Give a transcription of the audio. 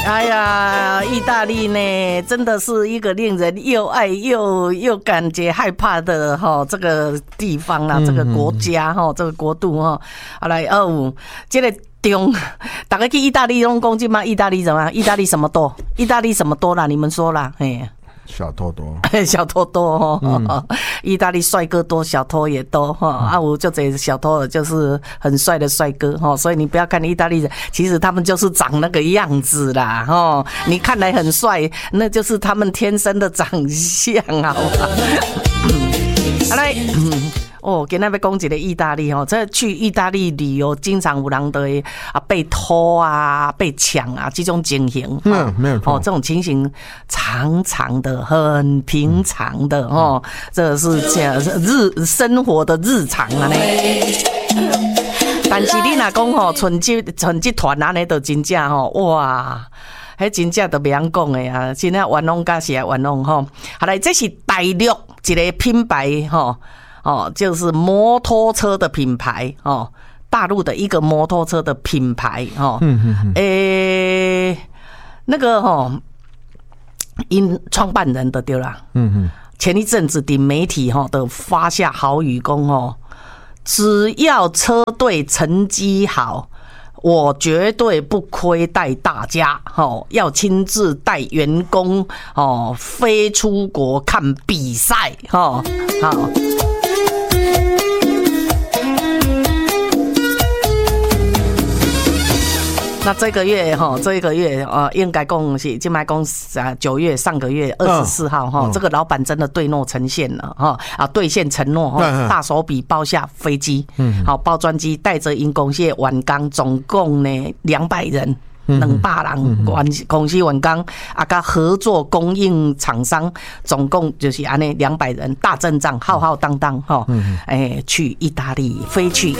哎呀，意大利呢，真的是一个令人又爱又感觉害怕的这个地方啦，这个国家这个国度好来这个大家去意大利拢讲这嘛，意大利怎么样？意大利什么多？意大利什么多啦？你们说啦， 小偷多， 小偷多意大利帅哥多，小偷也多我就这小偷就是很帅的帅哥所以你不要看意大利人，其实他们就是长那个样子啦你看来很帅，那就是他们天生的长相好吧？来。今天要讲一个意大利这去意大利旅游，经常有人都会被偷啊、被抢啊这种情形。 没有错。 这种情形常常的、很平常的这是生活的日常啊呢。但是你若讲剩这团安尼，就真正哇！迄真正都袂晓讲的啊，真正玩弄甲是来玩弄好来，这是大陆一个品牌就是摩托车的品牌大陆的一个摩托车的品牌那个因创办人的对啦，前一阵子的媒体都发下豪语讲只要车队成绩好，我绝对不亏待大家要亲自带员工飞出国看比赛好。那这个月应该讲是今麦讲9月上个月24号这个老板真的对诺呈现了兑现承诺大手笔包下飞机包专机，带着因公司的员工总共呢200人。200人，公司员工甲合作供应厂商，总共就是安尼200人，大阵仗，浩浩荡荡去意大利，飞去